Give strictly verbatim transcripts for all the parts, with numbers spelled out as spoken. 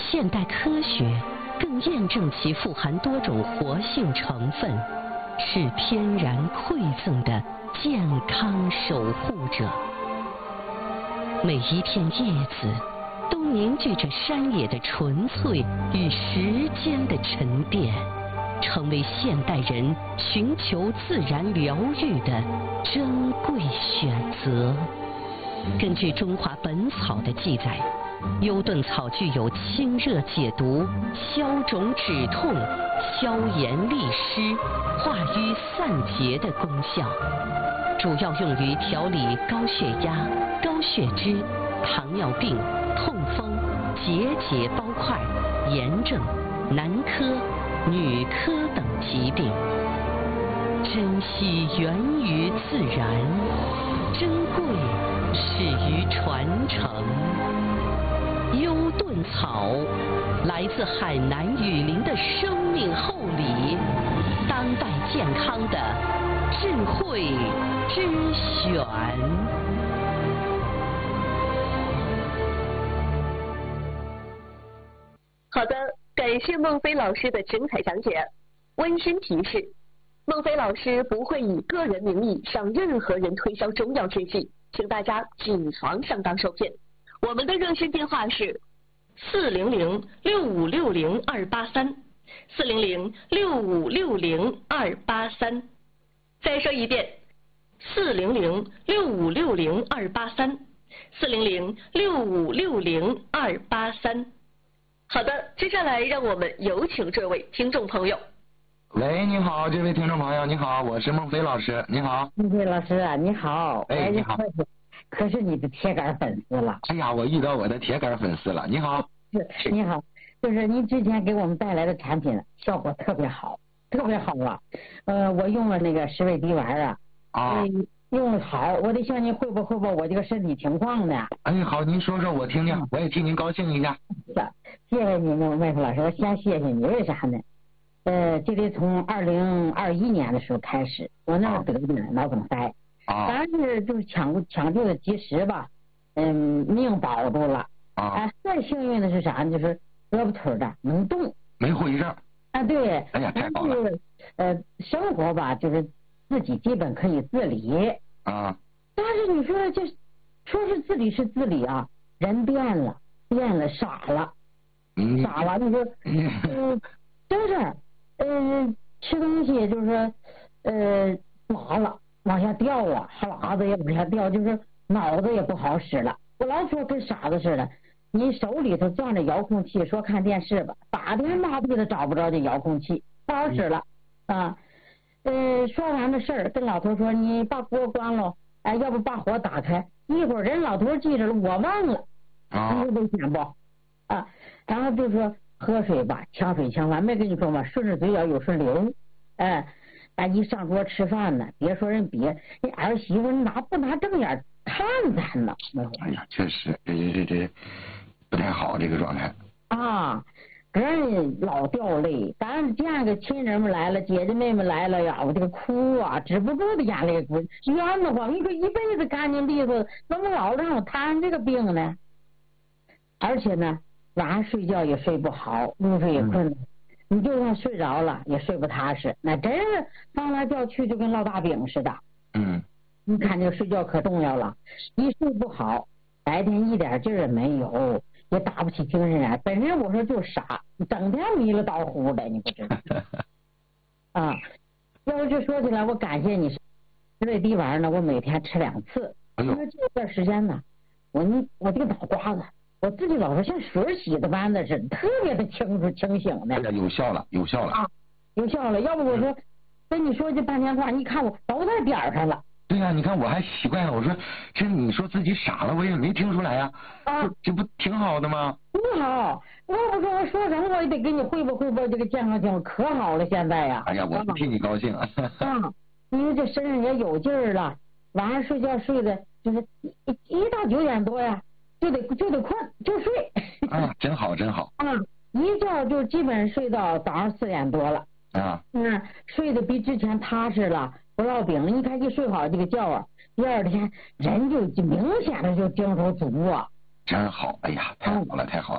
现代科学更验证其富含多种活性成分，是天然馈赠的健康守护者。每一片叶子都凝聚着山野的纯粹与时间的沉淀，成为现代人寻求自然疗愈的珍贵选择。根据《中华本草》的记载，优盾草具有清热解毒、消肿止痛、消炎利湿、化瘀散结的功效，主要用于调理高血压、高血脂、糖尿病、痛风、结节包块、炎症、男科、女科等疾病。珍惜源于自然，珍贵始于传承。优盾草来自海南雨林的生命厚礼，当代健康的智慧之选。 好的，感谢孟非老师的精彩讲解。温馨提示，孟非老师不会以个人名义向任何人推销中药制剂，请大家谨防上当受骗。我们的热线电话是四零零六五六零二八三，四零零六五六零二八三。再说一遍，四零零六五六零二八三，四零零六五六零二八三。好的，接下来让我们有请这位听众朋友。 喂，你好，这位听众朋友，你好，我是孟非老师，你好。 孟非老师啊，你好。 哎，你好。 可是你的铁杆粉丝了。 哎呀，我遇到我的铁杆粉丝了。你好。 是，你好，就是您之前给我们带来的产品效果特别好，特别好啊。呃，我用了那个十味滴丸啊。 啊。 呃用的好，我得向您汇报汇报我这个身体情况呢。 哎，好，您说说我听听，我也替您高兴一下。 谢谢你，孟非老师，我先谢谢你，为啥呢？呃，这得从二零二一年的时候开始，我那儿得的脑梗塞， 啊， 但是就是抢抢救的及时吧，嗯，命保住了。 啊， 最幸运的是啥呢？就是胳膊腿的能动， 没后遗症。 啊，对。 哎呀，太好了。 呃，生活吧，就是自己基本可以自理。 啊。 但是你说这说是自理是自理啊，人变了，变了，傻了， 嗯、 傻了。你说，嗯，真是，呃，吃东西就是说，呃，麻了，往下掉啊，哈喇子也往下掉，就是脑子也不好使了。我老说跟傻子似的，你手里头攥着遥控器，说看电视吧，打天打地的找不着这遥控器，不好使了啊。呃，说完这事儿，跟老头说你把锅关了，哎，要不把火打开。一会儿人老头记着了，我忘了， 啊， 你危险不？啊，然后就说喝水吧，呛水呛饭，没跟你说嘛，顺着嘴角有时流，哎，咱一上桌吃饭呢，别说人别，你儿媳妇你拿不拿正眼看咱呢？ 哎呀，确实，这这这这不太好，这个状态啊。人老掉泪，咱见个亲人们来了，姐姐妹妹来了呀，我这个哭啊，止不住的眼泪哭，冤得慌。你说一辈子干净利索，怎么老让我摊这个病呢？而且呢，晚上睡觉也睡不好，入睡也困难，嗯、你就算睡着了也睡不踏实，那真是翻来掉去就跟烙大饼似的。 嗯， 你看这个睡觉可重要了，一睡不好，白天一点劲儿也没有。也打不起精神来，本身我说就傻，整天迷了倒糊的，你不知道啊。要是这说起来，我感谢你，十味滴丸呢，我每天吃两次，因为这段时间呢，我你我这个脑瓜子，我自己老是像水洗的般的似的，特别的清楚清醒的。 哎呀，有效了，有效了啊，有效了。要不我说、嗯、跟你说这半天话，你看我都在点儿上了。 对呀、啊，你看我还奇怪了，我说这你说自己傻了，我也没听出来呀、啊。啊，这不挺好的吗？ 挺好，我不说我说什么我也得给你汇报汇报这个健康情况，可好了现在呀。 哎呀，我替你高兴啊。 啊，因为这身上也有劲儿了，晚上睡觉睡的就是一一到九点多呀，就得就得困就睡。 啊，真好真好。 啊，一觉就基本睡到早上四点多了。 啊。 嗯，睡得比之前踏实了。不烙饼了，你看一睡好这个觉啊，第二天人就明显的就精神足啊。 真好，哎呀，太好了，太好了。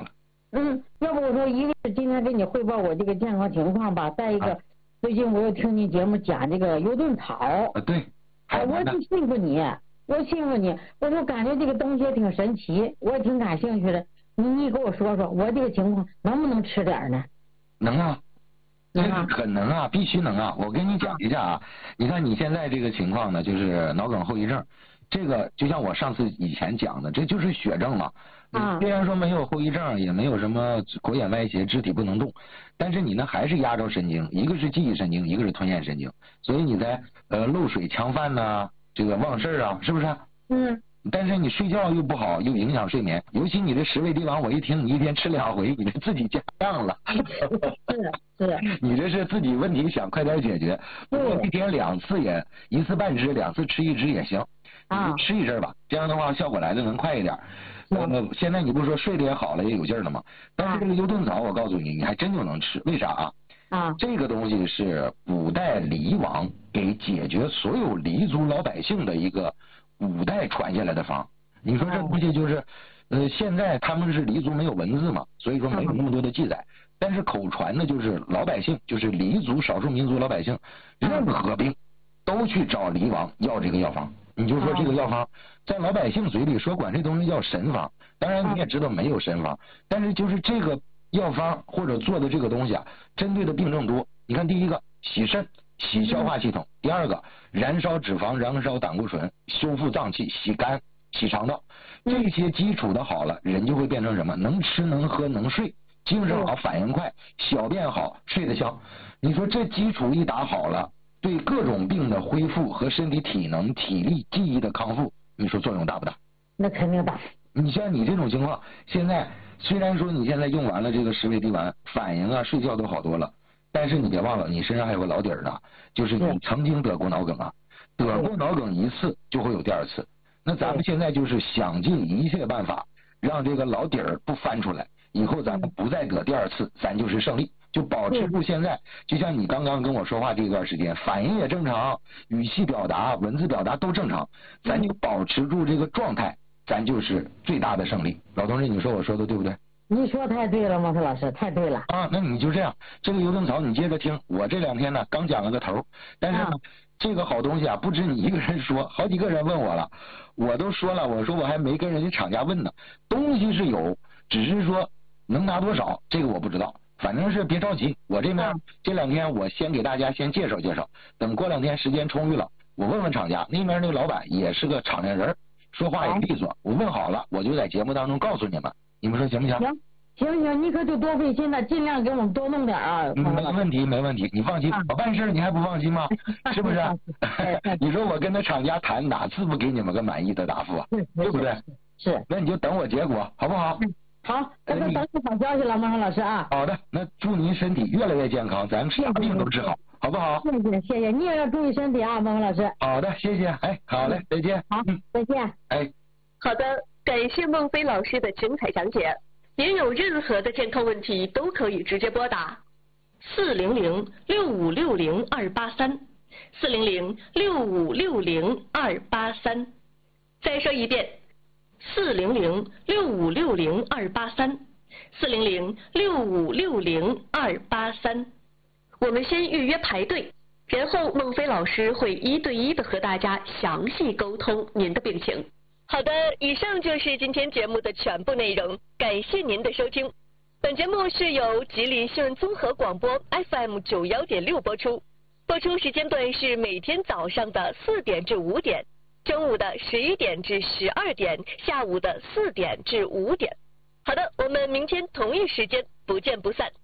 嗯，要不我说一个是今天给你汇报我这个健康情况吧，再一个、啊、最近我又听你节目讲这个油炖草。 啊，对。 哎，我挺信服你，我信服你，我就感觉这个东西也挺神奇，我也挺感兴趣的。你你给我说说，我这个情况能不能吃点呢？ 能啊。这个可能啊，必须能啊！我跟你讲一下啊，你看你现在这个情况呢，就是脑梗后遗症，这个就像我上次以前讲的，这就是血症嘛。 啊。 虽然说没有后遗症，也没有什么狗眼歪斜、肢体不能动，但是你呢还是压着神经，一个是记忆神经，一个是吞咽神经，所以你在呃漏水、呛饭呐，这个忘事啊，是不是？ 嗯。 但是你睡觉又不好，又影响睡眠，尤其你这十味地王，我一听你一天吃两回，你这自己加量了。 是是。 你这是自己问题想快点解决，不过一天两次也一次半支，两次吃一支也行。 啊。 吃一阵吧，这样的话效果来的能快一点。呃，现在你不是说睡得也好了，也有劲儿了吗？但是这个油炖草，我告诉你，你还真就能吃，为啥啊？ 啊。 这个东西是古代黎王给解决所有黎族老百姓的一个五代传下来的方。你说这东西就是，呃，现在他们是黎族没有文字嘛，所以说没有那么多的记载。但是口传的就是老百姓，就是黎族少数民族老百姓，任何病都去找黎王要这个药方。你就说这个药方在老百姓嘴里说管这东西叫神方，当然你也知道没有神方，但是就是这个药方或者做的这个东西啊，针对的病症多。你看第一个洗肾洗消化系统，第二个燃烧脂肪燃烧胆固醇修复脏器洗肝洗肠道，这些基础的好了，人就会变成什么？能吃能喝能睡，精神好反应快，小便好睡得香。你说这基础一打好了，对各种病的恢复和身体体能体力记忆的康复，你说作用大不大？ 那肯定大。 你像你这种情况，现在虽然说你现在用完了这个十味地丸，反应啊睡觉都好多了，但是你别忘了你身上还有个老底儿呢，就是你曾经得过脑梗啊，得过脑梗一次就会有第二次。那咱们现在就是想尽一切办法让这个老底儿不翻出来，以后咱们不再得第二次，咱就是胜利，就保持住现在。就像你刚刚跟我说话这段时间，反应也正常，语气表达文字表达都正常，咱就保持住这个状态，咱就是最大的胜利。老同志，你说我说的对不对？ 你说太对了，孟非老师，太对了啊！那你就这样，这个油炖草你接着听。我这两天呢刚讲了个头，但是呢、啊、这个好东西啊，不止你一个人说，好几个人问我了，我都说了，我说我还没跟人家厂家问呢。东西是有，只是说能拿多少，这个我不知道。反正是别着急，我这边、啊、这两天我先给大家先介绍介绍，等过两天时间充裕了，我问问厂家，那边那个老板也是个厂家人，说话也利索，我问好了，我就在节目当中告诉你们。你们说行不行？ 行行行，你可就多费心了，尽量给我们多弄点啊。 没问题没问题，你放心，啊、我办事你还不放心吗？是不是？你说我跟那厂家谈，哪次不给你们个满意的答复啊？对不对？ 是。 那你就等我结果，好不好？ 嗯、好，那就等你好消息了，孟涵老师啊。 好的，那祝您身体越来越健康，咱啥病都治好，好不好？ 谢谢谢谢，你也要注意身体啊，孟涵老师。 好的，谢谢，哎，好嘞，再见。 好，再见。 哎， 好的。感谢孟非老师的精彩讲解。您有任何的健康问题都可以直接拨打四零零六五六零二八三四零零六五六零二八三。再说一遍，四零零六五六零二八三四零零六五六零二八三。我们先预约排队，然后孟非老师会一对一的和大家详细沟通您的病情。好的，以上就是今天节目的全部内容，感谢您的收听。本节目是由吉林新闻综合广播 F M 九幺点六播出，播出时间段是每天早上的四点至五点，中午的十一点至十二点，下午的四点至五点。好的，我们明天同一时间不见不散。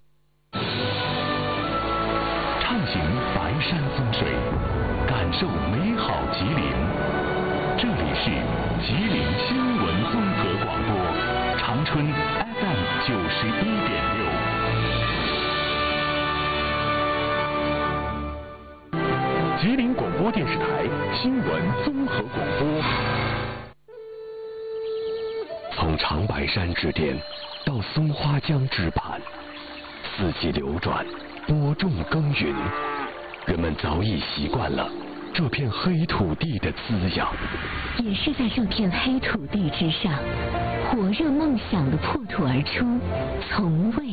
畅行白山风水，感受美好吉林。这里是吉林新闻综合广播，长春 F M 九十一点六。吉林广播电视台新闻综合广播。从长白山之巅到松花江之畔，四季流转，播种耕耘，人们早已习惯了这片黑土地的滋养。 也是在这片黑土地之上， 火热梦想的破土而出，从未